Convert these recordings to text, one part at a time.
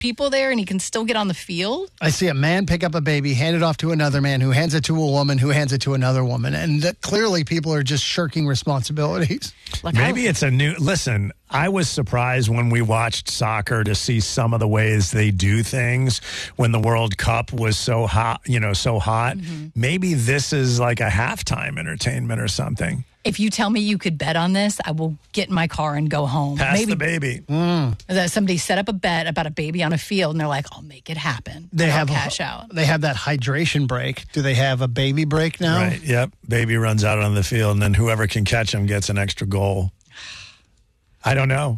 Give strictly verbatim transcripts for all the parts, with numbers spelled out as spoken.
people there and he can still get on the field? I see a man pick up a baby, hand it off to another man who hands it to a woman who hands it to another woman. And that clearly people are just shirking responsibilities. Like Maybe how- it's a new... Listen, I was surprised when we watched soccer to see some of the ways they do things when the World Cup was so hot, you know, so hot. Mm-hmm. Maybe this is like a halftime entertainment or something. If you tell me you could bet on this, I will get in my car and go home. Pass Maybe the baby. that somebody set up a bet about a baby on a field, and they're like, "I'll make it happen." They I'll have cash a, out. They have that hydration break. Do they have a baby break now? Right, yep. Baby runs out on the field, and then whoever can catch him gets an extra goal. I don't know.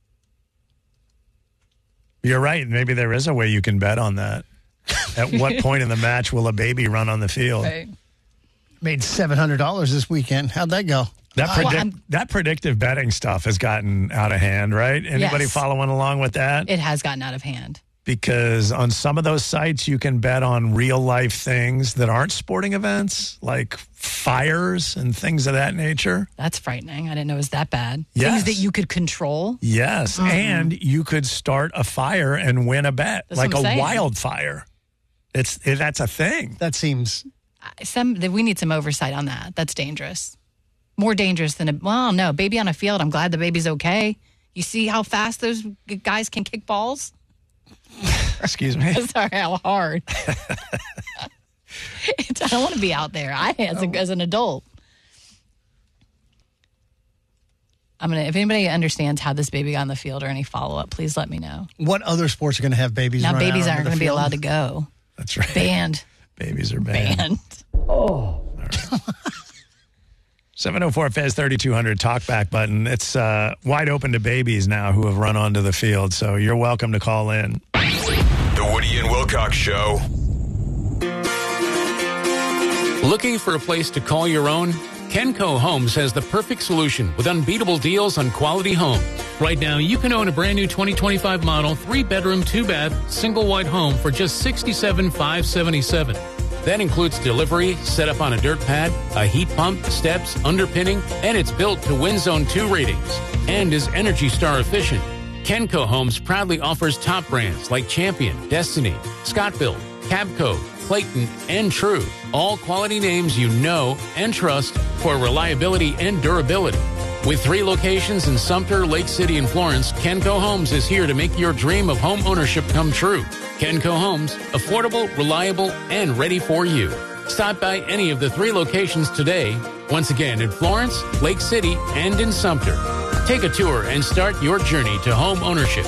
You're right. Maybe there is a way you can bet on that. At what point in the match will a baby run on the field? Right. Made seven hundred dollars this weekend. How'd that go? That, Well, predict, I'm- that predictive betting stuff has gotten out of hand, right? Anybody Yes. following along with that? It has gotten out of hand. Because on some of those sites, you can bet on real life things that aren't sporting events, like fires and things of that nature. That's frightening. I didn't know it was that bad. Yes. Things that you could control. Yes. And you could start a fire and win a bet, That's like what I'm a saying. wildfire. It's it, That's a thing. That seems... Some we need some oversight on that. That's dangerous. More dangerous than a well, no baby on a field. I'm glad the baby's okay. You see how fast those g- guys can kick balls? Excuse me. Sorry, how hard. It's, I don't want to be out there. I as, a, as an adult. I'm gonna. If anybody understands how this baby got on the field or any follow up, please let me know. What other sports are going to have babies Now run out babies onto aren't the going to be field? allowed to go. That's right. Banned. Babies are banned. Banned. seven oh four F A Z thirty-two hundred talkback button. It's uh, wide open to babies now who have run onto the field. So you're welcome to call in. The Woody and Wilcox Show. Looking for a place to call your own? Kenco Homes has the perfect solution with unbeatable deals on quality homes. Right now, you can own a brand new twenty twenty-five model, three-bedroom, two-bath, single-wide home for just sixty-seven thousand five hundred seventy-seven dollars. That includes delivery, set up on a dirt pad, a heat pump, steps, underpinning, and it's built to Wind Zone two ratings and is Energy Star efficient. Kenco Homes proudly offers top brands like Champion, Destiny, Scott-Built, Cabco, Clayton, and True. All quality names you know and trust for reliability and durability. With three locations in Sumter, Lake City, and Florence, Kenco Homes is here to make your dream of home ownership come true. Kenco Homes, affordable, reliable, and ready for you. Stop by any of the three locations today. Once again, in Florence, Lake City, and in Sumter. Take a tour and start your journey to home ownership.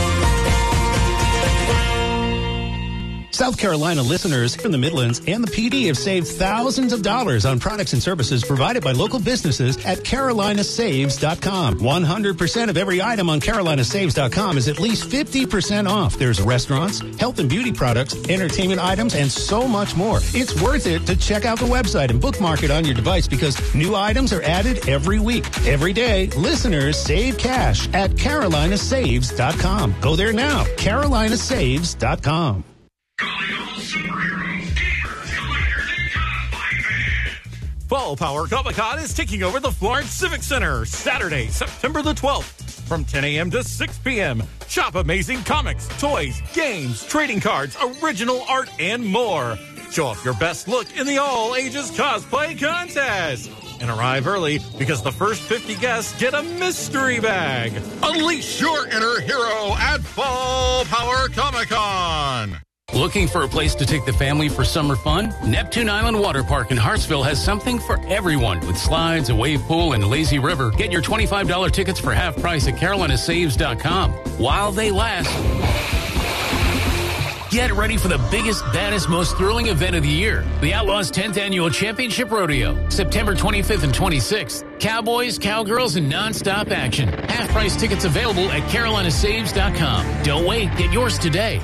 South Carolina listeners from the Midlands and the P D have saved thousands of dollars on products and services provided by local businesses at Carolina Saves dot com. one hundred percent of every item on Carolina Saves dot com is at least fifty percent off. There's restaurants, health and beauty products, entertainment items, and so much more. It's worth it to check out the website and bookmark it on your device because new items are added every week. Every day, listeners save cash at Carolina Saves dot com. Go there now, Carolina Saves dot com. Fall Power Comic-Con is taking over the Florence Civic Center Saturday, September the twelfth from ten a.m. to six p.m. Shop amazing comics, toys, games, trading cards, original art, and more. Show off your best look in the all-ages cosplay contest. And arrive early because the first fifty guests get a mystery bag. Unleash your inner hero at Fall Power Comic-Con. Looking for a place to take the family for summer fun? Neptune Island Water Park in Hartsville has something for everyone with slides, a wave pool, and lazy river. Get your twenty-five dollars tickets for half price at Carolina Saves dot com while they last. Get ready for the biggest, baddest, most thrilling event of the year. The Outlaws tenth Annual Championship Rodeo, September twenty-fifth and twenty-sixth. Cowboys, cowgirls, and nonstop action. Half price tickets available at Carolina Saves dot com. Don't wait. Get yours today.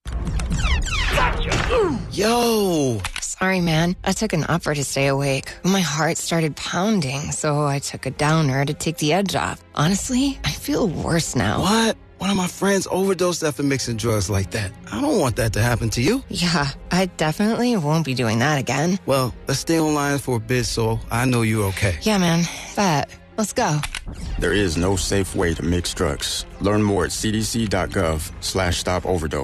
Yo! Sorry, man. I took an upper to stay awake. My heart started pounding, so I took a downer to take the edge off. Honestly, I feel worse now. What? One of my friends overdosed after mixing drugs like that. I don't want that to happen to you. Yeah, I definitely won't be doing that again. Well, let's stay online for a bit so I know you're okay. Yeah, man. That. Let's go. There is no safe way to mix drugs. Learn more at cdc.gov slash stop overdose.